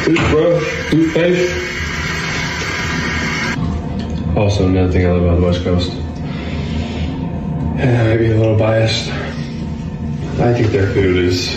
toothbrush, toothpaste. Also, another thing I love about the West Coast. And I might be a little biased. I think their food is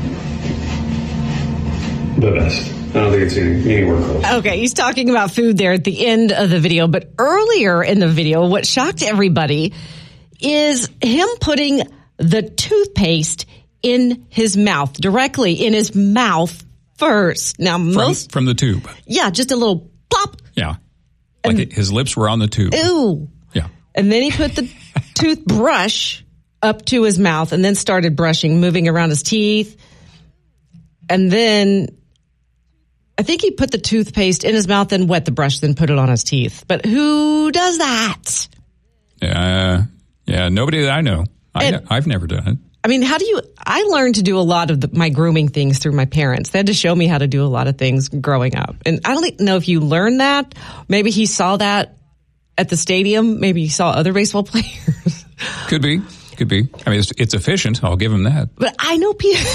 the best. I don't think it's anywhere close. Okay, he's talking about food there at the end of the video. But earlier in the video, what shocked everybody is him putting the toothpaste in his mouth, directly in his mouth first. Now, from the tube. Yeah, just a little plop. Yeah. Like his lips were on the tube. Ew. Yeah. And then he put the toothbrush up to his mouth and then started brushing, moving around his teeth. And then I think he put the toothpaste in his mouth, then wet the brush, then put it on his teeth. But who does that? Yeah, nobody that I know. I've never done it. I mean, I learned to do a lot of my grooming things through my parents. They had to show me how to do a lot of things growing up. And I don't know if you learned that. Maybe he saw that at the stadium. Maybe he saw other baseball players. Could be. I mean, it's efficient. I'll give him that. But I know people.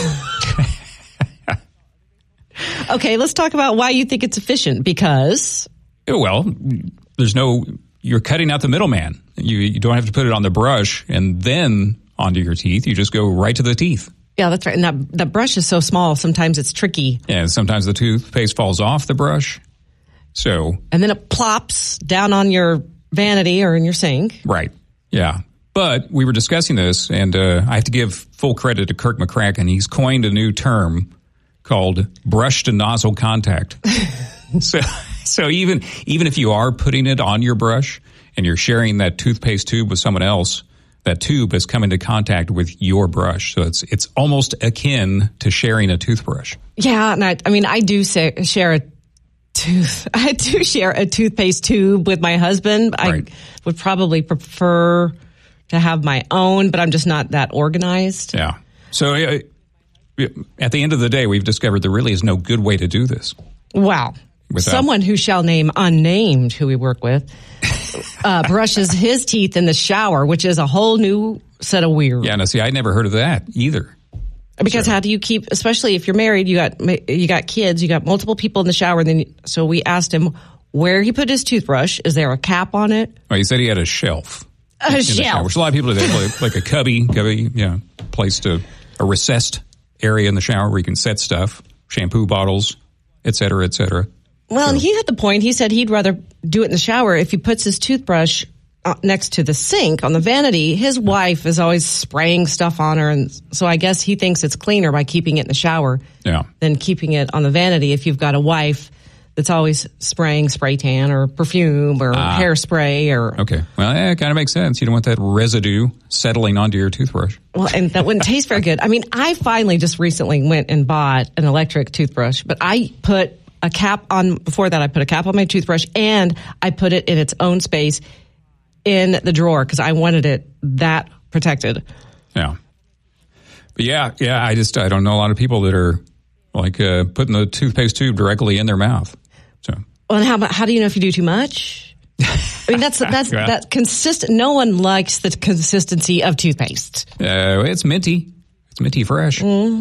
Okay, let's talk about why you think it's efficient. Because, well, you're cutting out the middleman. You don't have to put it on the brush and then onto your teeth. You just go right to the teeth. Yeah, that's right. And that brush is so small. Sometimes it's tricky. Yeah, sometimes the toothpaste falls off the brush. And then it plops down on your vanity or in your sink. Right. Yeah. But we were discussing this, and I have to give full credit to Kirk McCracken. He's coined a new term called brush to nozzle contact. So even if you are putting it on your brush and you're sharing that toothpaste tube with someone else, that tube is coming into contact with your brush. So it's almost akin to sharing a toothbrush. Yeah, and I do share I do share a toothpaste tube with my husband. Right. I would probably prefer to have my own, but I'm just not that organized. Yeah. So at the end of the day, we've discovered there really is no good way to do this. Wow. Someone who shall name unnamed, who we work with, brushes his teeth in the shower, which is a whole new set of weird. Yeah, see, I never heard of that either. Because how do you keep, especially if you're married, you got kids, you got multiple people in the shower. So we asked him where he put his toothbrush. Is there a cap on it? Well, he said he had a shelf. A shelf. Which a lot of people do, like a cubby, placed a recessed area in the shower where you can set stuff, shampoo bottles, et cetera, et cetera. Well, and he had the point. He said he'd rather do it in the shower. If he puts his toothbrush next to the sink on the vanity, his wife is always spraying stuff on her. And so I guess he thinks it's cleaner by keeping it in the shower than keeping it on the vanity. If you've got a wife that's always spraying spray tan or perfume or hairspray or... Okay. Well, it kind of makes sense. You don't want that residue settling onto your toothbrush. Well, and that wouldn't taste very good. I mean, I finally just recently went and bought an electric toothbrush, but I put a cap on... Before that, I put a cap on my toothbrush and I put it in its own space in the drawer because I wanted it that protected. Yeah. But I don't know a lot of people that are like putting the toothpaste tube directly in their mouth. So. Well, and how do you know if you do too much? I mean, that's consistent. No one likes the consistency of toothpaste. It's minty. It's minty fresh.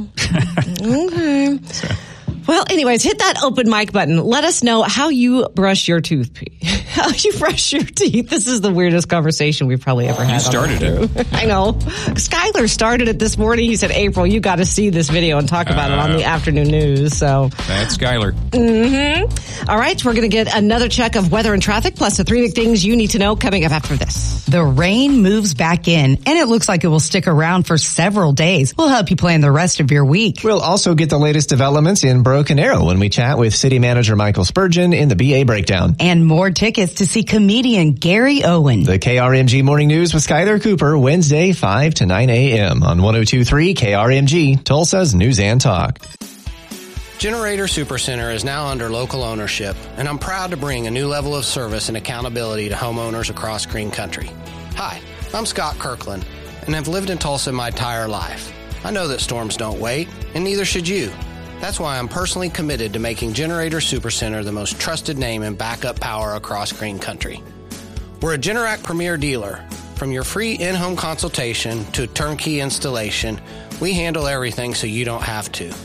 Okay. Well, anyways, hit that open mic button. Let us know how you brush your teeth. How you brush your teeth. This is the weirdest conversation we've probably ever had. You started it. I know. Skyler started it this morning. He said, April, you got to see this video and talk about it on the afternoon news. So that's Skyler. Mm-hmm. All right. We're going to get another check of weather and traffic, plus the 3 big things you need to know coming up after this. The rain moves back in, and it looks like it will stick around for several days. We'll help you plan the rest of your week. We'll also get the latest developments in Broken Arrow when we chat with City Manager Michael Spurgeon in the BA Breakdown. And more tickets to see comedian Gary Owen. The KRMG Morning News with Skyler Cooper, Wednesday, 5 to 9 a.m. on 102.3 KRMG, Tulsa's News and Talk. Generator Supercenter is now under local ownership, and I'm proud to bring a new level of service and accountability to homeowners across Green Country. Hi, I'm Scott Kirkland, and I've lived in Tulsa my entire life. I know that storms don't wait, and neither should you. That's why I'm personally committed to making Generator Supercenter the most trusted name in backup power across Green Country. We're a Generac Premier dealer. From your free in-home consultation to turnkey installation, we handle everything so you don't have to.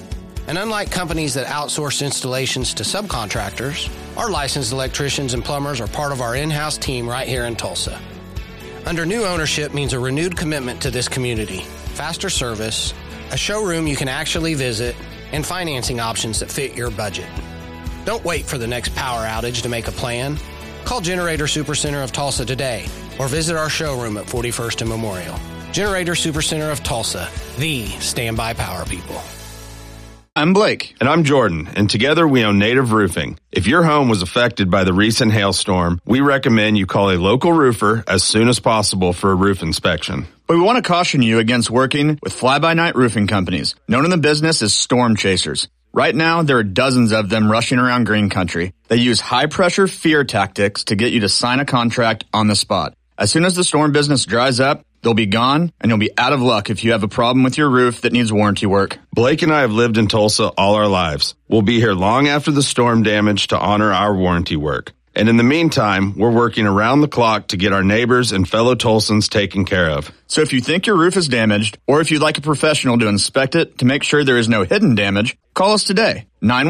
And unlike companies that outsource installations to subcontractors, our licensed electricians and plumbers are part of our in-house team right here in Tulsa. Under new ownership means a renewed commitment to this community, faster service, a showroom you can actually visit, and financing options that fit your budget. Don't wait for the next power outage to make a plan. Call Generator Supercenter of Tulsa today or visit our showroom at 41st and Memorial. Generator Supercenter of Tulsa, the standby power people. I'm Blake. And I'm Jordan, and together we own Native Roofing. If your home was affected by the recent hailstorm, we recommend you call a local roofer as soon as possible for a roof inspection. But we want to caution you against working with fly-by-night roofing companies, known in the business as storm chasers. Right now, there are dozens of them rushing around green country. They use high-pressure fear tactics to get you to sign a contract on the spot. As soon as the storm business dries up, they'll be gone, and you'll be out of luck if you have a problem with your roof that needs warranty work. Blake and I have lived in Tulsa all our lives. We'll be here long after the storm damage to honor our warranty work. And in the meantime, we're working around the clock to get our neighbors and fellow Tulsans taken care of. So if you think your roof is damaged, or if you'd like a professional to inspect it to make sure there is no hidden damage, call us today,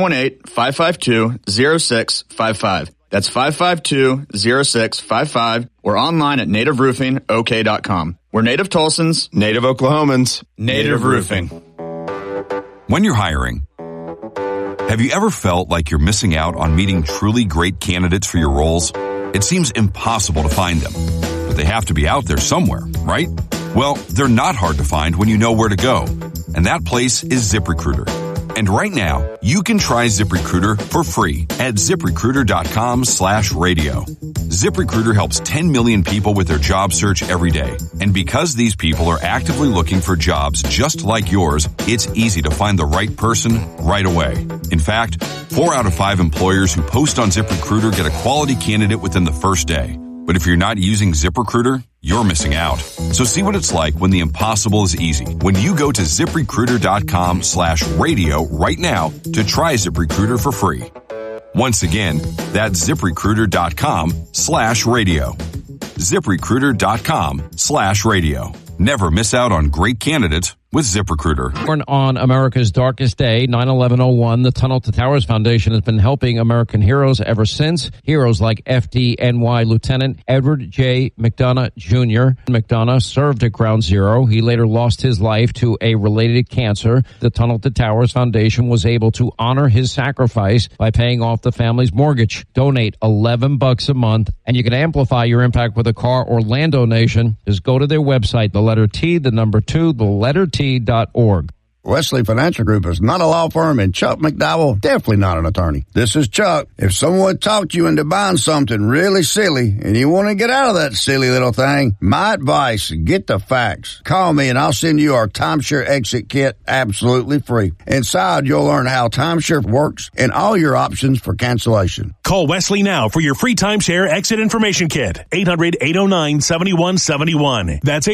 918-552-0655. That's 552-0655, or online at nativeroofingok.com. We're Native Tulsans, Native Oklahomans, Native Roofing. When you're hiring, have you ever felt like you're missing out on meeting truly great candidates for your roles? It seems impossible to find them, but they have to be out there somewhere, right? Well, they're not hard to find when you know where to go, and that place is ZipRecruiter. And right now, you can try ZipRecruiter for free at ZipRecruiter.com/radio. ZipRecruiter helps 10 million people with their job search every day. And because these people are actively looking for jobs just like yours, it's easy to find the right person right away. In fact, 4 out of 5 employers who post on ZipRecruiter get a quality candidate within the first day. But if you're not using ZipRecruiter, you're missing out. So see what it's like when the impossible is easy. When you go to ZipRecruiter.com/radio right now to try ZipRecruiter for free. Once again, that's ZipRecruiter.com/radio. ZipRecruiter.com/radio. Never miss out on great candidates with ZipRecruiter. On America's darkest day, 9/11/01, the Tunnel to Towers Foundation has been helping American heroes ever since. Heroes like FDNY Lieutenant Edward J. McDonough Jr. McDonough served at Ground Zero. He later lost his life to a related cancer. The Tunnel to Towers Foundation was able to honor his sacrifice by paying off the family's mortgage. Donate $11 a month, and you can amplify your impact with a car or land donation. Just go to their website, the letter T, the number 2, the letter T.org. Wesley Financial Group is not a law firm, and Chuck McDowell definitely not an attorney. This is Chuck. If someone talked you into buying something really silly and you want to get out of that silly little thing, my advice, get the facts. Call me and I'll send you our timeshare exit kit absolutely free. Inside, you'll learn how timeshare works and all your options for cancellation. Call Wesley now for your free timeshare exit information kit. 800-809-7171. That's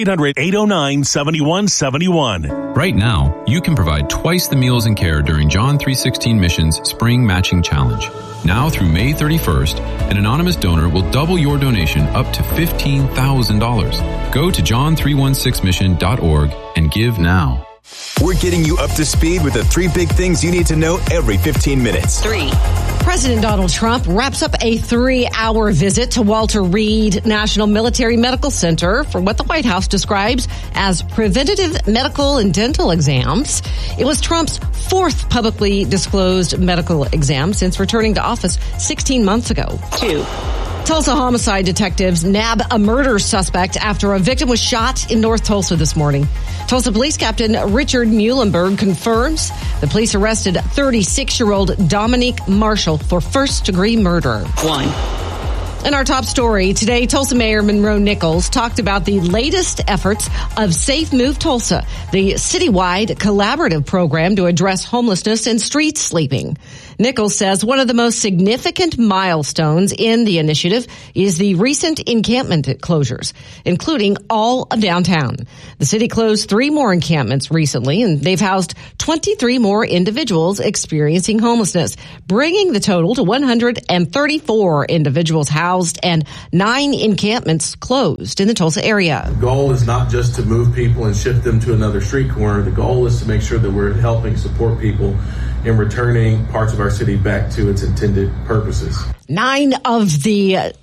800-809-7171. Right now, you can provide twice the meals and care during John 3:16 Mission's Spring Matching Challenge. Now through May 31st, an anonymous donor will double your donation up to $15,000. Go to john316mission.org and give now. We're getting you up to speed with the 3 big things you need to know every 15 minutes. 3. President Donald Trump wraps up a 3-hour visit to Walter Reed National Military Medical Center for what the White House describes as preventative medical and dental exams. It was Trump's 4th publicly disclosed medical exam since returning to office 16 months ago. 2. Tulsa homicide detectives nab a murder suspect after a victim was shot in North Tulsa this morning. Tulsa Police Captain Richard Muhlenberg confirms the police arrested 36-year-old Dominique Marshall for first-degree murder. 1. In our top story today, Tulsa Mayor Monroe Nichols talked about the latest efforts of Safe Move Tulsa, the citywide collaborative program to address homelessness and street sleeping. Nichols says one of the most significant milestones in the initiative is the recent encampment closures, including all of downtown. The city closed 3 more encampments recently, and they've housed 23 more individuals experiencing homelessness, bringing the total to 134 individuals housed and 9 encampments closed in the Tulsa area. The goal is not just to move people and shift them to another street corner. The goal is to make sure that we're helping support people in returning parts of our city back to its intended purposes. None of the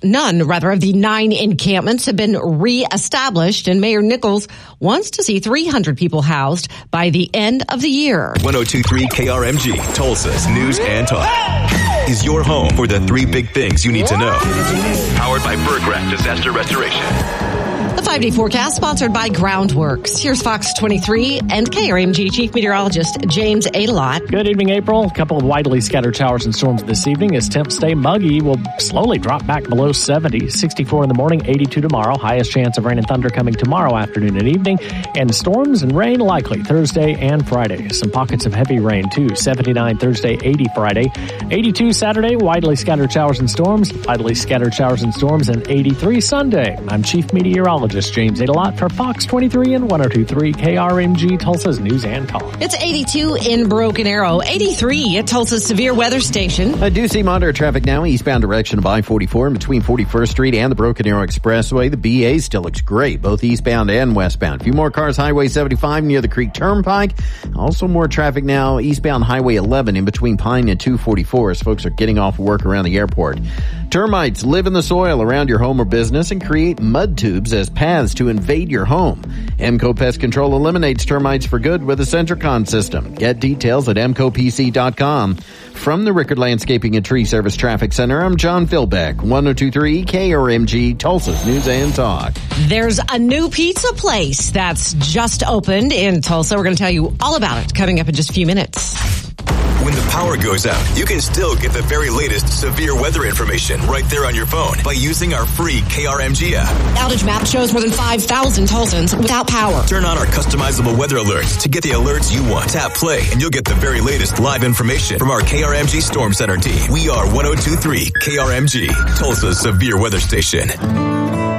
9 encampments have been reestablished, and Mayor Nichols wants to see 300 people housed by the end of the year. 102.3 KRMG, Tulsa's News and Talk, is your home for the 3 big things you need to know. Powered by Berggraf Disaster Restoration. The 5-day forecast sponsored by Groundworks. Here's Fox 23 and KRMG Chief Meteorologist James Adelot. Good evening, April. A couple of widely scattered showers and storms this evening as temps stay muggy. Will slowly drop back below 70. 64 in the morning, 82 tomorrow. Highest chance of rain and thunder coming tomorrow afternoon and evening. And storms and rain likely Thursday and Friday. Some pockets of heavy rain too. 79 Thursday, 80 Friday. 82 Saturday, widely scattered showers and storms. Widely scattered showers and storms. And 83 Sunday. I'm Chief Meteorologist James Adelot for Fox 23 and 102.3 KRMG, Tulsa's News and Talk. It's 82 in Broken Arrow, 83 at Tulsa's Severe Weather Station. I do see moderate traffic now, eastbound direction of I-44 in between 41st Street and the Broken Arrow Expressway. The BA still looks great, both eastbound and westbound. A few more cars, Highway 75 near the Creek Turnpike. Also more traffic now, eastbound Highway 11 in between Pine and 244 as folks are getting off work around the airport. Termites live in the soil around your home or business and create mud tubes as paths to invade your home. MCO Pest Control eliminates termites for good with a Centricon system. Get details at mcopc.com. From the Rickard Landscaping and Tree Service Traffic Center, I'm John Philbeck, 102.3 KRMG, Tulsa's News and Talk. There's a new pizza place that's just opened in Tulsa. We're going to tell you all about it coming up in just a few minutes. When the power goes out, you can still get the very latest severe weather information right there on your phone by using our free KRMG app. Outage map shows more than 5,000 Tulsans without power. Turn on our customizable weather alerts to get the alerts you want. Tap play and you'll get the very latest live information from our KRMG Storm Center team. We are 102.3 KRMG, Tulsa's severe weather station.